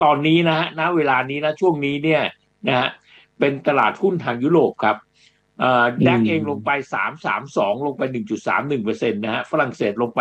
ตอนนี้นะฮะณเวลานี้นะช่วงนี้เนี่ยนะฮะเป็นตลาดหุ้นทางยุโรปครับดัคเองลงไป332ลงไป1.31%นะฮะฝรั่งเศสลงไป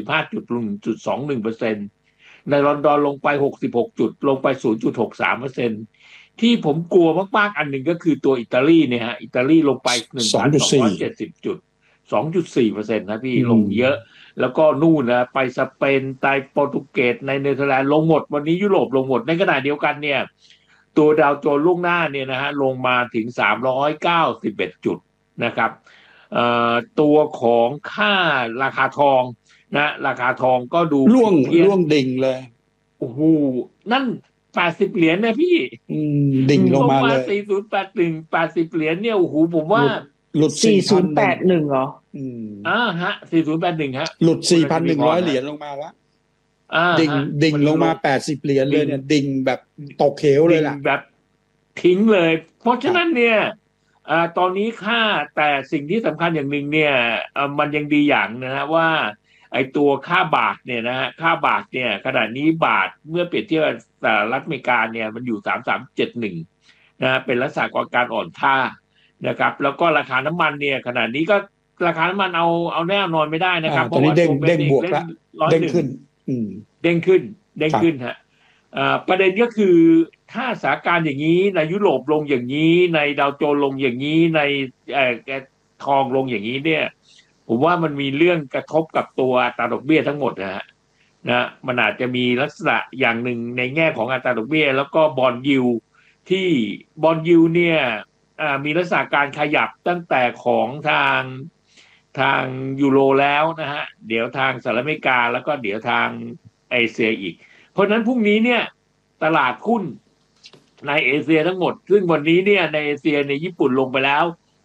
95.1.21%ในลอนดอนลงไป66จุดลงไป0.63%ที่ผมกลัวมากๆอันหนึ่งก็คือตัวอิตาลีเนี่ยฮะอิตาลีลงไป1,270 จุด2.4%นะพี่ลงเยอะแล้วก็นู่นนะไปสเปนไปโปรตุเกสในเนเธอร์แลนด์ลงหมดวันนี้ยุโรปลงหมดในขณะเดียวกันเนี่ยตัวดาวโจนส์ล่วงหน้าเนี่ยนะฮะลงมาถึง391จุดนะครับตัวของค่าราคาทองนะราคาทองก็ดูร่วงดิ่งเลยโอ้โหนั่น80เหรียญนะพี่ดิ่งลงมาเลย 408180เหรียญเนี่ยโอ้โหผมว่าหลุด 4081เหรอฮะ4081ฮะหลุด4,100เหรียญลงมาแล้วดิ่งลงมา80เหรียญเลยเนี่ยดิ่งแบบตกเหวเลยล่ะแบบทิ้งเลยเพราะฉะนั้นเนี่ยตอนนี้แต่สิ่งที่สำคัญอย่างหนึ่งเนี่ยมันยังดีอย่างนะฮะว่าไอ้ตัวค่าบาทเนี่ยนะฮะค่าบาทเนี่ยขณะนี้บาทเมื่อเปรียบเทียบสหรัฐอเมริกาเนี่ยมันอยู่3371นะเป็นลักษณะของการอ่อนค่านะครับแล้วก็ราคาน้ำมันเนี่ยขณะนี้ก็ราคาน้ำมันเอาแน่นอนไม่ได้นะครับตอนนี้เด้งบวกแล้วเด้งขึ้นเด้งขึ้นฮะประเด็นก็คือถ้าสถานการณ์อย่างนี้ในยุโรปลงอย่างนี้ในดาวโจนส์ลงอย่างนี้ในทองลงอย่างนี้เนี่ยผมว่ามันมีเรื่องกระทบกับตัวอัตราดอกเบี้ยทั้งหมดนะมันอาจจะมีลักษณะอย่างหนึ่งในแง่ของอัตราดอกเบี้ยแล้วก็บอนด์ยิลด์ที่บอนด์ยิลด์เนี่ยมีลักษณะการขยับตั้งแต่ของทางยูโรแล้วนะฮะเดี๋ยวทางสหรัฐอเมริกาแล้วก็เดี๋ยวทางเอเชียอีกเพราะฉะนั้นพรุ่งนี้เนี่ยตลาดหุ้นในเอเชียทั้งหมดซึ่งวันนี้เนี่ยในเอเชียในญี่ปุ่นลงไปแล้ว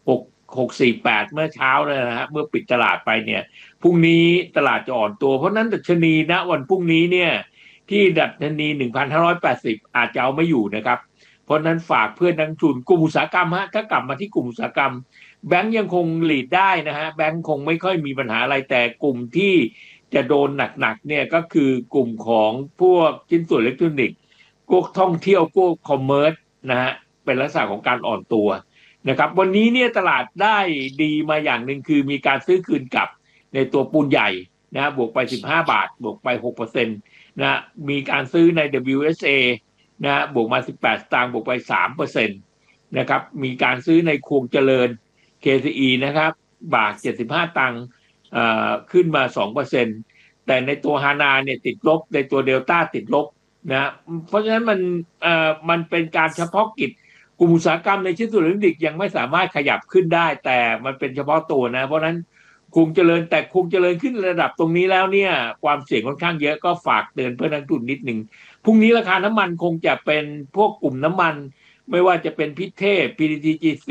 648เมื่อเช้าเลยนะฮะเมื่อปิดตลาดไปเนี่ยพรุ่งนี้ตลาดจะอ่อนตัวเพราะนั้นดัชนีณวันพรุ่งนี้เนี่ยที่ดัชนี 1,580 อาจจะเอาไม่อยู่นะครับเพราะนั้นฝากเพื่อนนักทุนกลุ่มอุตสาหกรรมฮะถ้ากลับมาที่กลุ่มอุตสาหกรรมแบงก์ยังคงหลีดได้นะฮะแบงก์คงไม่ค่อยมีปัญหาอะไรแต่กลุ่มที่จะโดนหนักๆเนี่ยก็คือกลุ่มของพวกชิ้นส่วนอิเล็กทรอนิกส์พวกท่องเที่ยวพวกคอมเมอร์สนะฮะเป็นลักษณะของการอ่อนตัวนะครับวันนี้เนี่ยตลาดได้ดีมาอย่างหนึ่งคือมีการซื้อคืนกลับในตัวปูนใหญ่นะบวกไป15บาทบวกไป 6% นะมีการซื้อใน WSA นะบวกมา18สตางค์บวกไป 3% นะครับมีการซื้อในควงเจริญ KCE นะครับบาท75ตังค์ขึ้นมา 2% แต่ในตัวฮานาเนี่ยติดลบในตัวเดลต้าติดลบนะเพราะฉะนั้นมันเป็นการเฉพาะกิจกลุ่มอุตสาหกรรมในชิ้นส่วนอิเล็กทรอนิกส์ยังไม่สามารถขยับขึ้นได้แต่มันเป็นเฉพาะตัวนะเพราะฉะนั้นคงเจริญแต่คงเจริญขึ้นระดับตรงนี้แล้วเนี่ยความเสี่ยงค่อนข้างเยอะก็ฝากเตือนเพื่อนนักทุนนิดนึงพรุ่งนี้ราคาน้ำมันคงจะเป็นพวกกลุ่มน้ำมันไม่ว่าจะเป็นพิเทพ PTTGC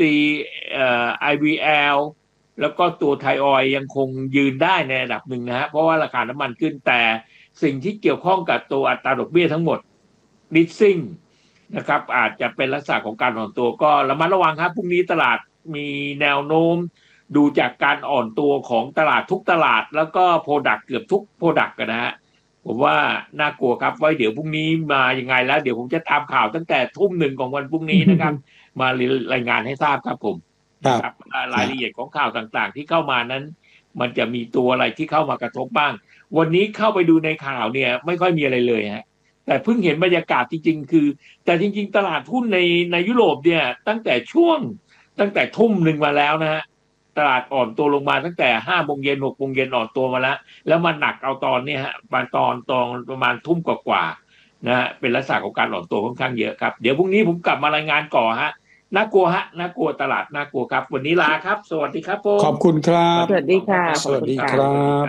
IVL แล้วก็ตัวไทยออยล์ยังคงยืนได้ในระดับหนึ่งนะฮะเพราะว่าราคาน้ำมันขึ้นแต่สิ่งที่เกี่ยวข้องกับตัวอัตราดอกเบี้ยทั้งหมดลิสซิ่งนะครับอาจจะเป็นลักษณะของการอ่อนตัวก็ระมัดระวังครับพรุ่งนี้ตลาดมีแนวโน้มดูจากการอ่อนตัวของตลาดทุกตลาดแล้วก็โปรดักต์เกือบทุกโปรดักต์กันนะฮะผมว่าน่ากลัวครับไว้เดี๋ยวพรุ่งนี้มายังไงแล้วเดี๋ยวผมจะตามข่าวตั้งแต่1:00ของวันพรุ่งนี้นะครับมารายงานให้ทราบครับผมครับรายละเอียดของข่าวต่างๆที่เข้ามานั้นมันจะมีตัวอะไรที่เข้ามากระทบบ้างวันนี้เข้าไปดูในข่าวเนี่ยไม่ค่อยมีอะไรเลยฮะแต่เพิ่งเห็นบรรยากาศจริงๆคือแต่จริงๆตลาดหุ้นในยุโรปเนี่ยตั้งแต่1:00มาแล้วนะฮะตลาดอ่อนตัวลงมาตั้งแต่5 โมงเย็น6 โมงเย็นอ่อนตัวมาแล้วมันหนักเอาตอนนี้ฮะตอนประมาณทุ่มกว่าๆนะฮะเป็นลักษณะของการอ่อนตัวค่อนข้างเยอะครับเดี๋ยวพรุ่งนี้ผมกลับมารายงานก่อฮะน่ากลัวฮะน่ากลัวตลาดน่ากลัวครับวันนี้ลาครับสวัสดีครับผมขอบคุณครับสวัสดีค่ะสวัสดีครับ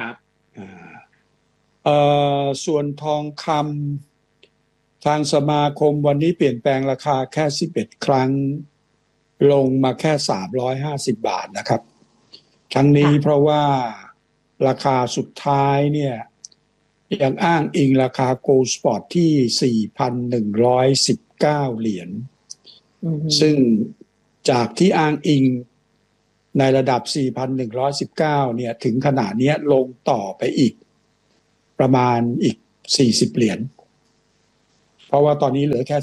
ส่วนทองคำทางสมาคมวันนี้เปลี่ยนแปลงราคาแค่11ครั้งลงมาแค่350บาทนะครับทั้งนี้เพราะว่าราคาสุดท้ายเนี่ยยังอ้างอิงราคาโกลด์สปอร์ตที่ 4,119 เหรียญซึ่งจากที่อ้างอิงในระดับ 4,119 เนี่ยถึงขนาดนี้ลงต่อไปอีกประมาณอีก40เหรียญเพราะว่าตอนนี้เหลือแค่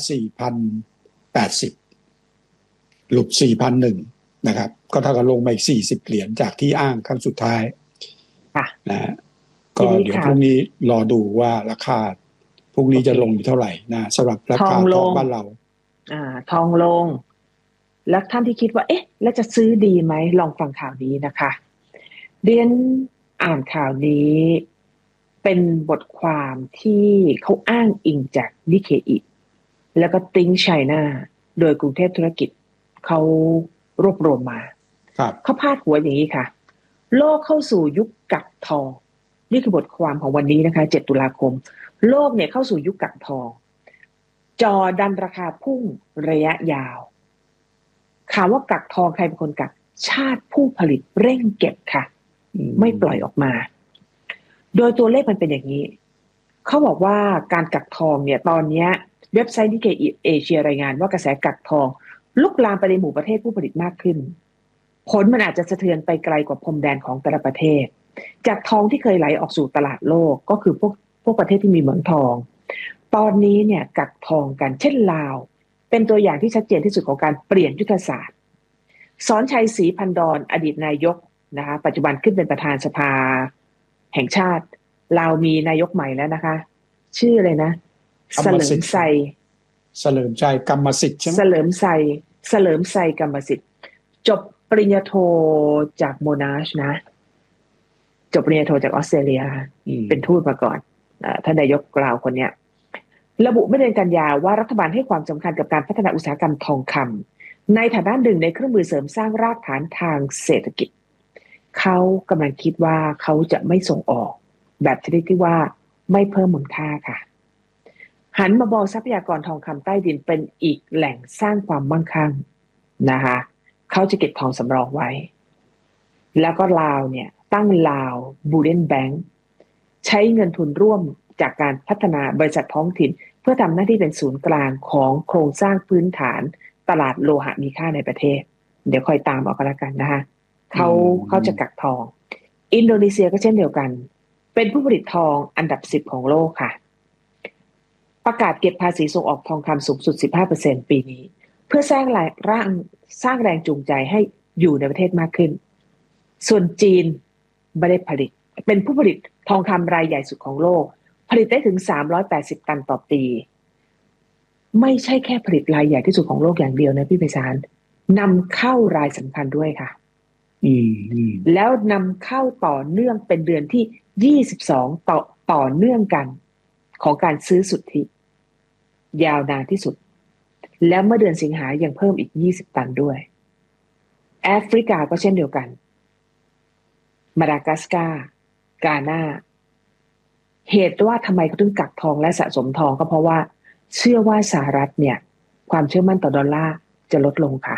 4,080 หลุด 4,001 นะครับก็เท่ากับลงมาอีก40 เหรียญจากที่อ้างครั้งสุดท้ายค่ะนะก็เดี๋ยวพรุ่งนี้รอดูว่าราคาพรุ่งนี้จะลงอยู่เท่าไหร่นะสำหรับราคาทองบ้านเราทองลงแล้วท่านที่คิดว่าเอ๊ะแล้วจะซื้อดีไหมลองฟังข่าวนี้นะคะเรียนอ่านข่าวนี้เป็นบทความที่เขาอ้างอิงจากนิเคอิแล้วก็ติ้งไชน่าโดยกรุงเทพธุรกิจเขารวบรวมมาเขาพาดหัวอย่างนี้ค่ะโลกเข้าสู่ยุคกักทองนี่คือบทความของวันนี้นะคะ7 ตุลาคมโลกเนี่ยเข้าสู่ยุคกักทองจอดันราคาพุ่งระยะยาวข่าวว่ากักทองใครเป็นคนกักชาติผู้ผลิตเร่งเก็บค่ะไม่ปล่อยออกมาโดยตัวเลขมันเป็นอย่างนี้เขาบอกว่าการกักทองเนี่ยตอนนี้เว็บไซต์นิเคอิเอเชียรายงานว่ากระแสกักทองลุกลามไปในหมู่ประเทศผู้ผลิตมากขึ้นผลมันอาจจะสะเทือนไปไกลกว่าพรมแดนของแต่ละประเทศจากทองที่เคยไหลออกสู่ตลาดโลกก็คือพวกประเทศที่มีเหมืองทองตอนนี้เนี่ยกักทองกันเช่นลาวเป็นตัวอย่างที่ชัดเจนที่สุดของการเปลี่ยนยุทธศาสตร์สอนชัยศรีพันดรอดีตนายกนะคะปัจจุบันขึ้นเป็นประธานสภาแห่งชาติลาวมีนายกใหม่แล้วนะคะชื่ออะไรนะเฉลิมไซกรรมสิทธิ์ใช่ไหมเฉลิมไซกรรมสิทธิ์จบปริญญาโทจากโมนาชนะจบปริญญาโทจากออสเตรเลียเป็นทูตมาก่อนท่านนายกกล่าวคนเนี้ยระบุเมื่อเดือนกันยาว่ารัฐบาลให้ความสำคัญกับการพัฒนาอุตสาหกรรมทองคำในฐานะหนึ่งในเครื่องมือเสริมสร้างรากฐานทางเศรษฐกิจเขากำลังคิดว่าเขาจะไม่ส่งออกแบบชนิดที่ว่าไม่เพิ่มมูลค่าค่ะหันมามองทรัพยากรทองคำใต้ดินเป็นอีกแหล่งสร้างความมั่งคั่งนะคะเขาจะเก็บทองสำรองไว้แล้วก็ลาวเนี่ยตั้งลาวบูเดนแบงค์ใช้เงินทุนร่วมจากการพัฒนาบริษัทท้องถิ่นเพื่อทำหน้าที่เป็นศูนย์กลางของโครงสร้างพื้นฐานตลาดโลหะมีค่าในประเทศเดี๋ยวคอยตามเอาก็แล้วกันนะคะเขาจะกักทองอินโดนีเซียก็เช่นเดียวกันเป็นผู้ผลิตทองอันดับ10ของโลกค่ะประกาศเก็บภาษีส่งออกทองคำสูงสุด 15% ปีนี้เพื่อสร้างแรงจูงใจให้อยู่ในประเทศมากขึ้นส่วนจีนไม่ได้ผลิตเป็นผู้ผลิตทองคำรายใหญ่สุดของโลกผลิตได้ถึง380 ตันต่อปีไม่ใช่แค่ผลิตรายใหญ่ที่สุดของโลกอย่างเดียวนะพี่ไพศาลนำเข้ารายสำคัญด้วยค่ะแล้วนำเข้าต่อเนื่องเป็นเดือนที่22ต่อเนื่องกันของการซื้อสุทธิยาวนานที่สุดแล้วเมื่อเดือนสิงหายังเพิ่มอีก20 ตันด้วยแอฟริกาก็เช่นเดียวกันมาดากัสการ์กานาเหตุว่าทำไมเขาถึงกักทองและสะสมทองก็เพราะว่าเชื่อว่าสหรัฐเนี่ยความเชื่อมั่นต่อดอลลาร์จะลดลงค่ะ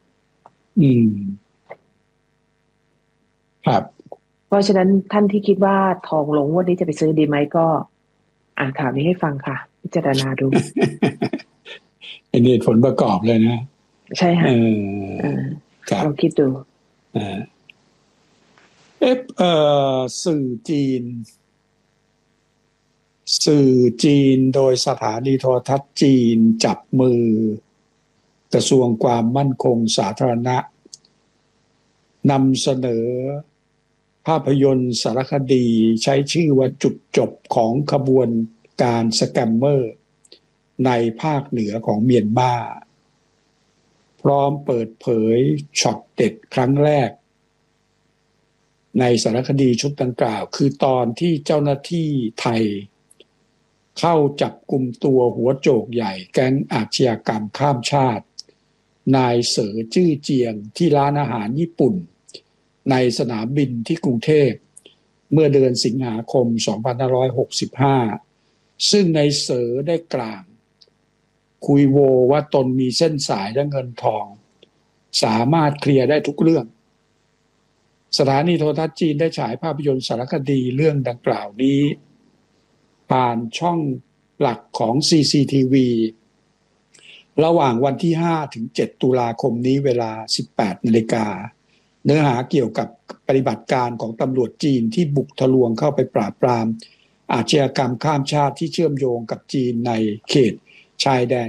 ครับเพราะฉะนั้นท่านที่คิดว่าทองลงวันนี้จะไปซื้อดีไหมก็อ่านข่าวนี้ให้ฟังค่ะพิจารณาดูเป็นเหตุผลประกอบเลยนะใช่ค่ะลองคิดดูสื่อจีนโดยสถานีโทรทัศน์จีนจับมือกระทรวงความมั่นคงสาธารณะนำเสนอภาพยนตร์สารคดีใช้ชื่อว่าจุดจบของขบวนการสแกมเมอร์ในภาคเหนือของเมียนมาพร้อมเปิดเผยช็อตเด็ดครั้งแรกในสารคดีชุดดังกล่าวคือตอนที่เจ้าหน้าที่ไทยเข้าจับกุมตัวหัวโจกใหญ่แก๊งอาชญากรรมข้ามชาตินายเสอจื้อเจียงที่ร้านอาหารญี่ปุ่นในสนามบินที่กรุงเทพเมื่อเดือนสิงหาคม 2565 ซึ่งนายเสอได้กล่าวคุยโวว่าตนมีเส้นสายและเงินทองสามารถเคลียร์ได้ทุกเรื่องสถานีโทรทัศน์จีนได้ฉายภาพยนตร์สารคดีเรื่องดังกล่าวนี้ผ่านช่องหลักของ CCTV ระหว่างวันที่5ถึง7ตุลาคมนี้เวลา 18 นาฬิกาเนื้อหาเกี่ยวกับปฏิบัติการของตำรวจจีนที่บุกทะลวงเข้าไปปราบปรามอาชญากรรมข้ามชาติที่เชื่อมโยงกับจีนในเขตชายแดน